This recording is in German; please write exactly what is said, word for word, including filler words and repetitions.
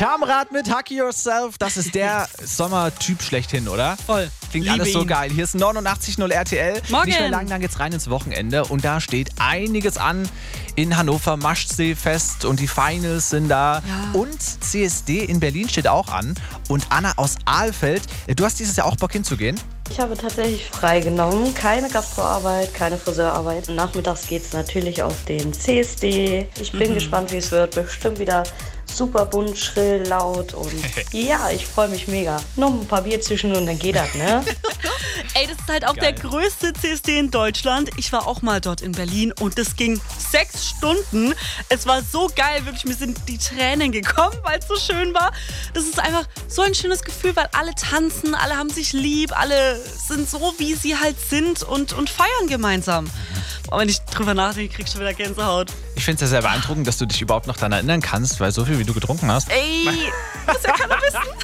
Shamrad mit Hug Yourself, das ist der Sommertyp schlechthin, oder? Voll. Klingt Liebe alles so ihn. geil. Hier ist neunundachtzig Komma null R T L. Morgen. Nicht mehr lang, dann geht's rein ins Wochenende und da steht einiges an. In Hannover Maschsee-Fest und die Finals sind da. Ja. Und C S D in Berlin steht auch an. Und Anna aus Ahlfeld, du hast dieses Jahr auch Bock hinzugehen? Ich habe tatsächlich freigenommen. Keine Gastroarbeit, keine Friseurarbeit. Nachmittags geht es natürlich auf den C S D. Ich bin Mhm. gespannt, wie es wird. Bestimmt wieder super bunt, schrill, laut und ja, ich freue mich mega. Noch ein paar Bier zwischen und dann geht das, ne? Ey, das ist halt auch Geil. der größte C S D in Deutschland. Ich war auch mal dort in Berlin und das ging sechs Stunden. Es war so geil, wirklich, mir sind die Tränen gekommen, weil es so schön war. Das ist einfach so ein schönes Gefühl, weil alle tanzen, alle haben sich lieb, alle sind so, wie sie halt sind und, und feiern gemeinsam. Und wenn ich drüber nachdenke, krieg ich schon wieder Gänsehaut. Ich finde es ja sehr beeindruckend, dass du dich überhaupt noch daran erinnern kannst, weil so viel wie du getrunken hast. Ey, muss ja keiner wissen.